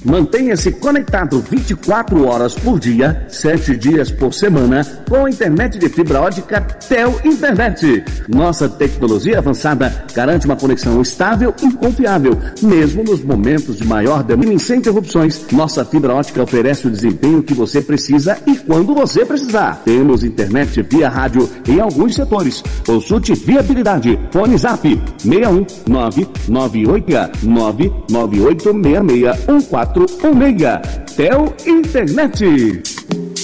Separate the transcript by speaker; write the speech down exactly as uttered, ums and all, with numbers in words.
Speaker 1: Mantenha-se conectado vinte e quatro horas por dia, sete dias por semana, com a internet de fibra ótica Tel Internet. Nossa tecnologia avançada garante uma conexão estável e confiável, mesmo nos momentos de maior demanda e sem interrupções. Nossa fibra ótica oferece o desempenho que você precisa e quando você precisar. Temos internet via rádio em alguns setores. Consulte viabilidade. Fone Zap seis um nove nove oito nove nove oito seis seis um quatro um seis. Tel Internet.